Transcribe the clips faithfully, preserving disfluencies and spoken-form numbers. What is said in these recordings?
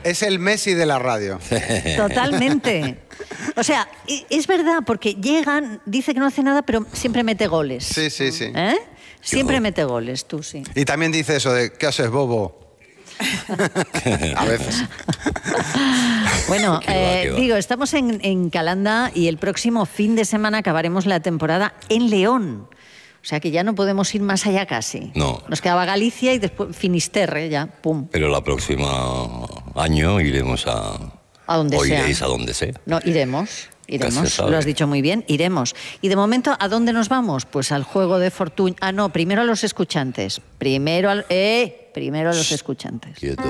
Es el Messi de la radio. Totalmente. O sea, es verdad, porque llegan, dice que no hace nada, pero siempre mete goles. Sí, sí, sí. ¿Eh? Siempre mete goles, tú sí. Y también dice eso de, ¿qué haces, bobo? A veces. Bueno, Qué va, eh, qué va. digo, estamos en, en Calanda y el próximo fin de semana acabaremos la temporada en León. O sea que ya no podemos ir más allá casi. No. Nos quedaba Galicia y después Finisterre, ya, pum. Pero la próxima año iremos a... A donde o sea. iréis a donde sea. No, iremos. Nunca se Iremos, sabe. lo has dicho muy bien, iremos. Y de momento, ¿a dónde nos vamos? Pues al juego de fortuna. Ah, no, primero a los escuchantes. Primero al... ¡Eh! Primero a los escuchantes. Quieto.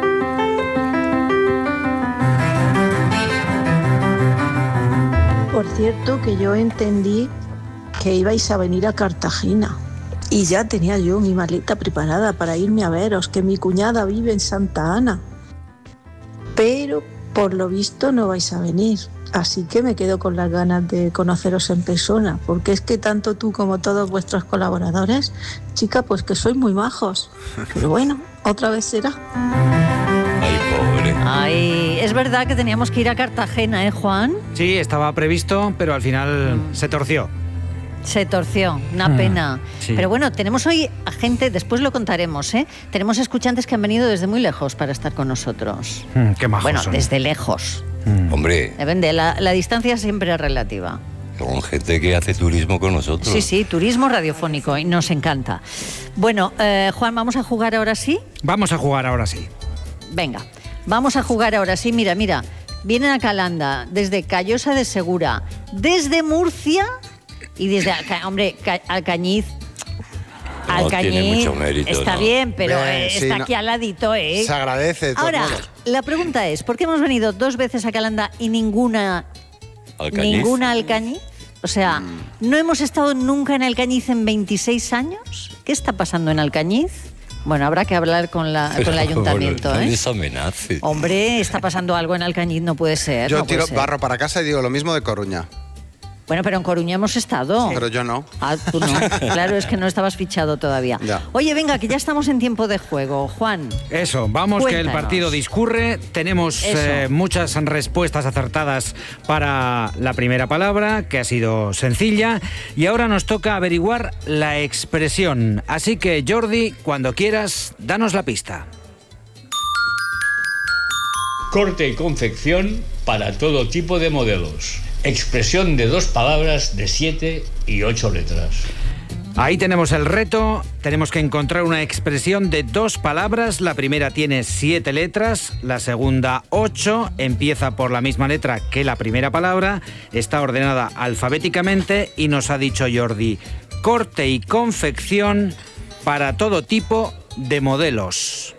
Por cierto, que yo entendí que ibais a venir a Cartagena y ya tenía yo mi maleta preparada para irme a veros, que mi cuñada vive en Santa Ana. Pero por lo visto no vais a venir, así que me quedo con las ganas de conoceros en persona, porque es que tanto tú como todos vuestros colaboradores, chica, pues que sois muy majos. Pero bueno, otra vez será. Ay, pobre. Ay, es verdad que teníamos que ir a Cartagena, ¿eh, Juan? Sí, estaba previsto, pero al final se torció. Se torció, una Mm, pena. sí. Pero bueno, tenemos hoy a gente, después lo contaremos, ¿eh? Tenemos escuchantes que han venido desde muy lejos para estar con nosotros. Mm, qué majos Bueno, son. desde lejos. Mm. Hombre, Depende, la, la distancia siempre es relativa. con gente que hace turismo con nosotros. Sí, sí, turismo radiofónico y nos encanta. Bueno, eh, Juan, ¿vamos a jugar ahora sí? Vamos a jugar ahora sí. Venga, vamos a jugar ahora sí. Mira, mira, vienen a Calanda desde Callosa de Segura, desde Murcia y desde, Alca- hombre, Ca- Alcañiz. No Alcañiz tiene mucho mérito, está ¿no? bien, pero Bien, eh, sí, está no. aquí al ladito, ¿eh? Se agradece de todos Ahora, modos. la pregunta es, ¿por qué hemos venido dos veces a Calanda y ninguna Alcañiz. ninguna Alcañiz? O sea, Mm. ¿no hemos estado nunca en Alcañiz en veintiséis años? ¿Qué está pasando en Alcañiz? Bueno, habrá que hablar con, la, con el ayuntamiento, Bueno, no ¿eh? les amenaces. Hombre, está pasando algo en Alcañiz, no puede ser. Yo no puede tiro ser. barro para casa y digo lo mismo de Coruña. Bueno, pero en Coruña hemos estado. Pero yo no. Ah, tú no. Claro, es que no estabas fichado todavía. Ya. Oye, venga, que ya estamos en tiempo de juego. Juan, Eso, vamos que el Cuéntanos. partido discurre. Tenemos Eso. eh, muchas respuestas acertadas para la primera palabra, que ha sido sencilla. Y ahora nos toca averiguar la expresión. Así que, Jordi, cuando quieras, danos la pista. Corte y confección para todo tipo de modelos. Expresión de dos palabras de siete y ocho letras. Ahí tenemos el reto. Tenemos que encontrar una expresión de dos palabras. La primera tiene siete letras, la segunda ocho. Empieza por la misma letra que la primera palabra. Está ordenada alfabéticamente y nos ha dicho Jordi, corte y confección para todo tipo de modelos.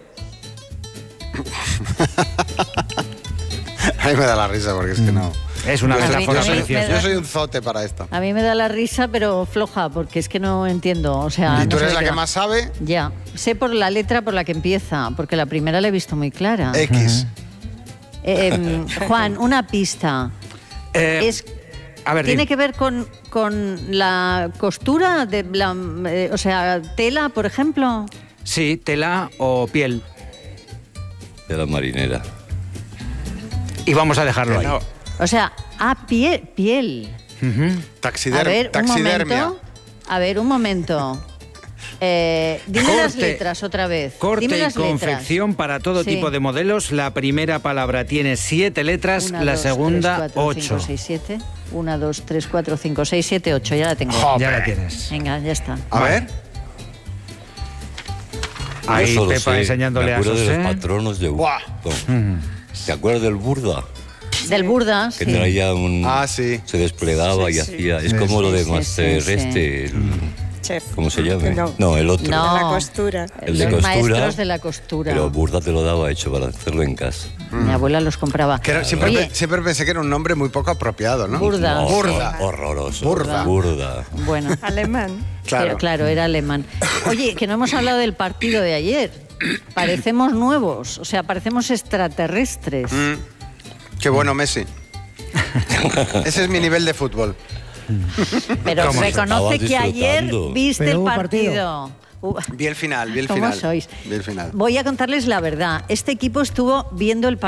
A mí me da la risa porque es que no. Es una Yo soy- metáfora yo soy, preciosa. yo soy un zote para esto. a mí me da la risa, pero floja, porque es que no entiendo. O sea, Y tú no sé eres de la qué que va. más sabe. Ya, sé por la letra por la que empieza, porque la primera la he visto muy clara. X. Eh, em, Juan, una pista. Eh, Es, a ver, ¿Tiene dime. que ver con, con la costura? De la, eh, o sea, tela, por ejemplo. Sí, tela o piel. De la marinera. Y vamos a dejarlo ahí. No. O sea, ah, piel. piel. Ujú. Taxider- A ver, un taxidermia. momento. A ver, un momento. Eh, dime las Corte- letras otra vez. Corte Dime y las letras. confección para todo Sí. tipo de modelos. La primera palabra tiene siete letras, Una, la dos, segunda tres, cuatro, ocho. cinco, seis, siete. Una, dos, tres, cuatro, cinco, seis, siete, ocho. Ya la tengo. Ya la tienes. Venga, ya está. A ver. Ahí Yo solo Pepa sé, enseñándole me a acuerdo de José. los patronos de Buah. Burda. ¿Te acuerdas del Burda? Del Burda, Que sí. traía un... Ah, sí. Se desplegaba y hacía... Es como lo de Sí, Master sí, sí. este... el- Chef. ¿Cómo se llama? No. No, el otro. No. La costura. El de Los costura. maestros de la costura. Pero Burda te lo daba hecho para hacerlo en casa. Mi abuela los compraba. Que era- siempre, Oye, pe- siempre pensé que era un nombre muy poco apropiado, ¿no? Burda. No, Burda. hor- Horroroso. Burda. Burda. bueno, Alemán. Claro. pero claro, era alemán. Oye, que no hemos hablado del partido de ayer. Parecemos nuevos, o sea, parecemos extraterrestres. Mm. Qué bueno, Messi. Ese es mi nivel de fútbol. Pero ¿Cómo? reconoce Estabas que ayer disfrutando. viste Pero el hubo partido. Uh, Vi el final, vi el ¿Cómo final. sois? Vi el final. Voy a contarles la verdad. Este equipo estuvo viendo el partido.